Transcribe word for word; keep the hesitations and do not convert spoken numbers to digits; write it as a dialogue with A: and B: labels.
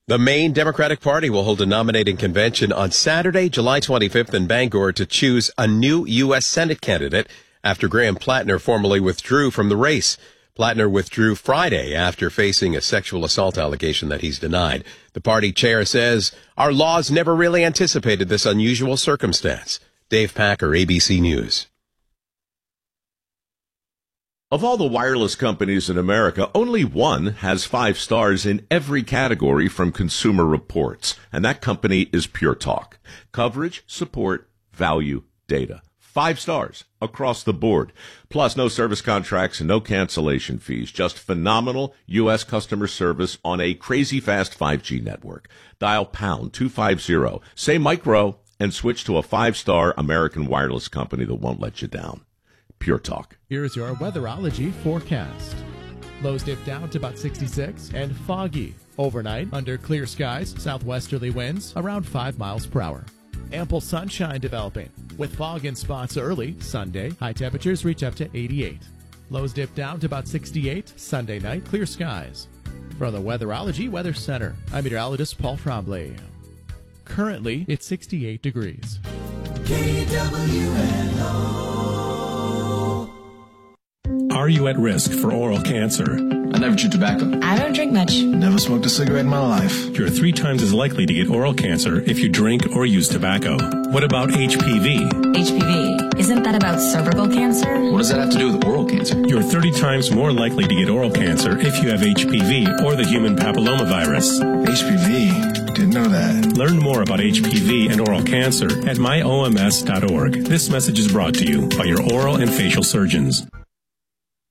A: The Maine Democratic Party will hold a nominating convention on Saturday, July twenty-fifth in Bangor to choose a new U S Senate candidate after Graham Plattner formally withdrew from the race. Plattner withdrew Friday after facing a sexual assault allegation that he's denied. The party chair says, "Our laws never really anticipated this unusual circumstance." Dave Packer, A B C News.
B: Of all the wireless companies in America, only one has five stars in every category from Consumer Reports, and that company is Pure Talk. Coverage, support, value, data. Five stars across the board. Plus, no service contracts and no cancellation fees. Just phenomenal U S customer service on a crazy fast five G network. Dial pound two fifty, say micro, and switch to a five-star American wireless company that won't let you down. Pure Talk.
C: Here's your weatherology forecast. Lows dip down to about sixty-six and foggy. Overnight, under clear skies, southwesterly winds around five miles per hour. Ample sunshine developing, with fog in spots early Sunday. High temperatures reach up to eighty-eight. Lows dip down to about sixty-eight. Sunday night, clear skies. From the Weatherology Weather Center, I'm meteorologist Paul Trombley. Currently, it's sixty-eight degrees.
D: K W N O.
E: Are you at risk for oral cancer?
F: I never chew tobacco.
G: I don't drink much.
H: Never smoked a cigarette in my life.
E: You're three times as likely to get oral cancer if you drink or use tobacco. What about H P V?
G: H P V? Isn't that about cervical cancer?
F: What does that have to do with oral cancer?
E: You're thirty times more likely to get oral cancer if you have H P V or the human papillomavirus.
H: H P V? Didn't know that.
E: Learn more about H P V and oral cancer at my O M S dot org. This message is brought to you by your oral and facial surgeons.